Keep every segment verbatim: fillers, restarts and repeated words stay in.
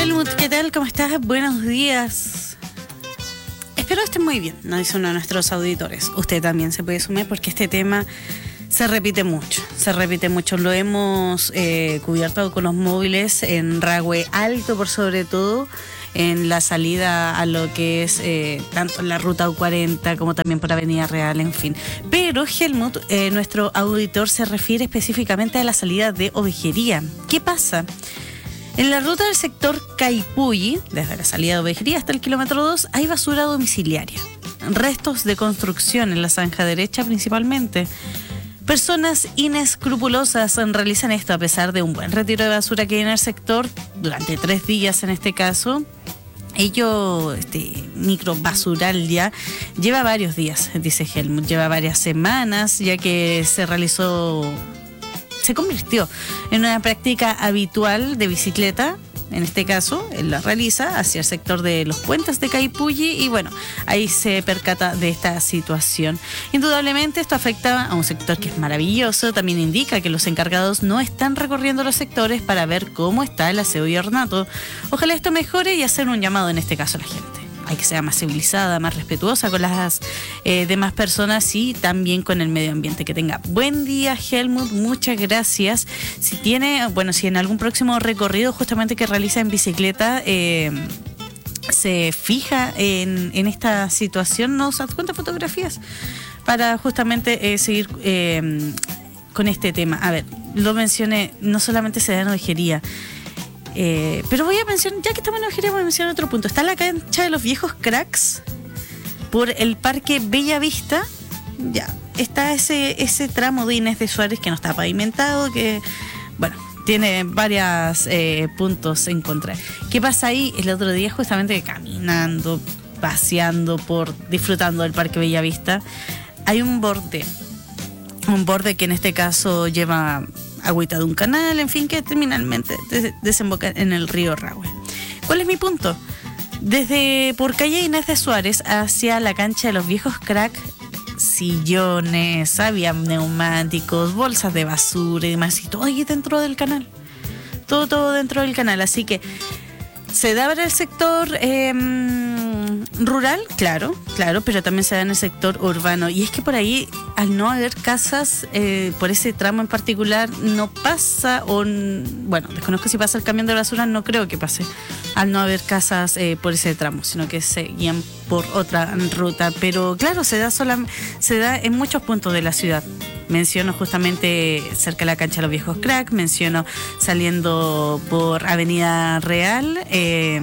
Helmut, ¿qué tal? ¿Cómo estás? Buenos días. Espero que estén muy bien, nos dice uno de nuestros auditores. Usted también se puede sumar porque este tema se repite mucho, se repite mucho. Lo hemos eh, cubierto con los móviles en Rahue Alto, por sobre todo, en la salida a lo que es eh, tanto en la ruta U cuarenta como también por Avenida Real, en fin. Pero Helmut, eh, nuestro auditor, se refiere específicamente a la salida de Ovejería. ¿Qué pasa? En la ruta del sector Caipulli, desde la salida de Ovejería hasta el kilómetro dos, hay basura domiciliaria. Restos de construcción en la zanja derecha principalmente. Personas inescrupulosas realizan esto a pesar de un buen retiro de basura que hay en el sector durante tres días en este caso. Ello, este microbasural ya lleva varios días, dice Helmut, lleva varias semanas ya que se realizó, se convirtió en una práctica habitual de bicicleta. En este caso, él la realiza hacia el sector de los puentes de Caipulli y bueno, ahí se percata de esta situación. Indudablemente esto afecta a un sector que es maravilloso, también indica que los encargados no están recorriendo los sectores para ver cómo está el aseo y ornato. Ojalá esto mejore y hacer un llamado en este caso a la gente. Hay que ser más civilizada, más respetuosa con las eh, demás personas y también con el medio ambiente. Que tenga buen día, Helmut, muchas gracias. Si tiene, bueno, si en algún próximo recorrido justamente que realiza en bicicleta eh, se fija en, en esta situación, nos adjunta fotografías para justamente eh, seguir eh, con este tema. A ver, lo mencioné, no solamente se da en Ovejería. Eh, pero voy a mencionar, ya que estamos en Ovejería, voy a mencionar otro punto. Está la cancha de los viejos cracks por el parque Bella Vista. Ya, está ese, ese tramo de Inés de Suárez que no está pavimentado, que, bueno, tiene varios eh, puntos en contra. ¿Qué pasa ahí? El otro día, justamente caminando, paseando, por disfrutando del parque Bella Vista, hay un borde, un borde que en este caso lleva agüita de un canal, en fin, que terminalmente des- desemboca en el río Rahue. ¿Cuál es mi punto? Desde por calle Inés de Suárez hacia la cancha de los viejos crack, sillones, había neumáticos, bolsas de basura y demás, y todo ahí dentro del canal. Todo, todo dentro del canal. Así que se da para el sector eh, rural, claro, claro, pero también se da en el sector urbano. Y es que por ahí, al no haber casas, eh, por ese tramo en particular, no pasa, o bueno, desconozco si pasa el camión de basura, no creo que pase, al no haber casas eh, por ese tramo, sino que se guían por otra ruta. Pero claro, se da, sola, se da en muchos puntos de la ciudad. Menciono justamente cerca de la cancha de los viejos crack, menciono saliendo por Avenida Real, eh,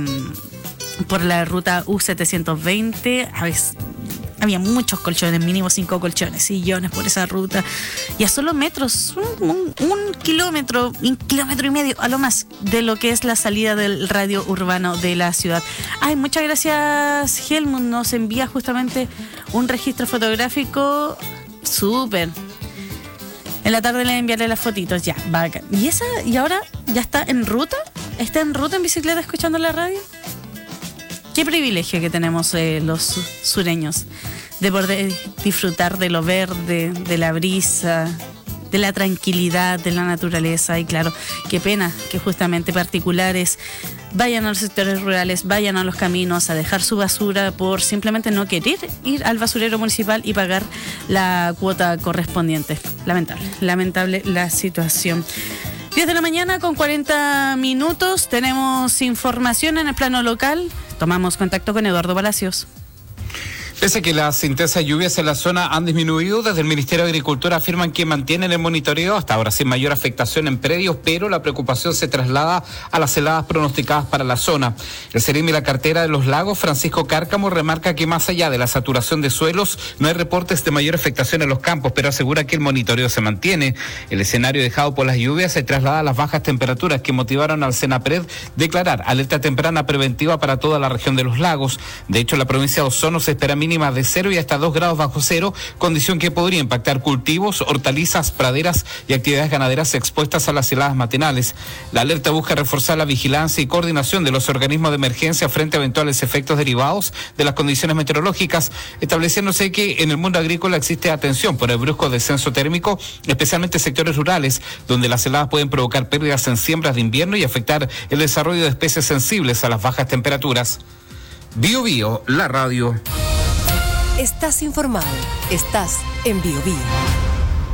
por la ruta U setecientos veinte, a veces había muchos colchones, mínimo cinco colchones, sillones por esa ruta, y a solo metros, un, un, un kilómetro, un kilómetro y medio a lo más de lo que es la salida del radio urbano de la ciudad. Ay, muchas gracias, Helmut, nos envía justamente un registro fotográfico súper. En la tarde le enviaré las fotitos, ya, bacán. ¿Y esa, y ahora ya está en ruta? ¿Está en ruta en bicicleta escuchando la radio? Qué privilegio que tenemos eh, los sureños de poder disfrutar de lo verde, de la brisa, de la tranquilidad, de la naturaleza. Y claro, qué pena que justamente particulares vayan a los sectores rurales, vayan a los caminos a dejar su basura por simplemente no querer ir al basurero municipal y pagar la cuota correspondiente. Lamentable, lamentable la situación. diez de la mañana con cuarenta minutos, tenemos información en el plano local. Tomamos contacto con Eduardo Palacios. Pese a que las intensas lluvias en la zona han disminuido, desde el Ministerio de Agricultura afirman que mantienen el monitoreo hasta ahora sin mayor afectación en predios, pero la preocupación se traslada a las heladas pronosticadas para la zona. El Serim y la cartera de los lagos, Francisco Cárcamo, remarca que más allá de la saturación de suelos, no hay reportes de mayor afectación en los campos, pero asegura que el monitoreo se mantiene. El escenario dejado por las lluvias se traslada a las bajas temperaturas que motivaron al Senapred declarar alerta temprana preventiva para toda la región de los lagos. De hecho, en la provincia de Osorno se espera mínimo mínimas de cero y hasta dos grados bajo cero, condición que podría impactar cultivos, hortalizas, praderas y actividades ganaderas expuestas a las heladas matinales. La alerta busca reforzar la vigilancia y coordinación de los organismos de emergencia frente a eventuales efectos derivados de las condiciones meteorológicas, estableciéndose que en el mundo agrícola existe atención por el brusco descenso térmico, especialmente en sectores rurales, donde las heladas pueden provocar pérdidas en siembras de invierno y afectar el desarrollo de especies sensibles a las bajas temperaturas. Bio Bio, la radio. Estás informado, estás en Bio Bio.